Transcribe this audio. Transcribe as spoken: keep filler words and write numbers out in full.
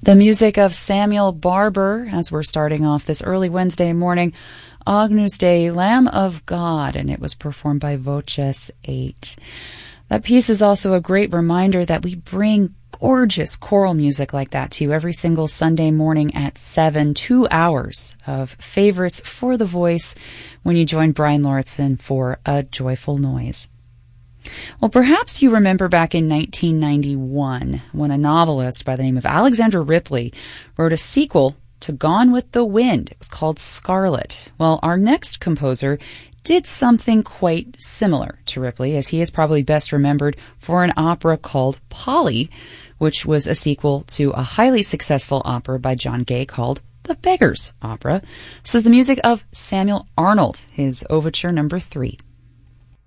The music of Samuel Barber, as we're starting off this early Wednesday morning, Agnus Dei, Lamb of God, and it was performed by Voces eight. That piece is also a great reminder that we bring gorgeous choral music like that to you every single Sunday morning at seven, two hours of favorites for the voice when you join Brian Lauritsen for A Joyful Noise. Well, perhaps you remember back in nineteen ninety-one when a novelist by the name of Alexander Ripley wrote a sequel to Gone with the Wind. It was called Scarlet. Well, our next composer did something quite similar to Ripley, as he is probably best remembered for an opera called Polly, which was a sequel to a highly successful opera by John Gay called The Beggar's Opera. This is the music of Samuel Arnold, his overture number three.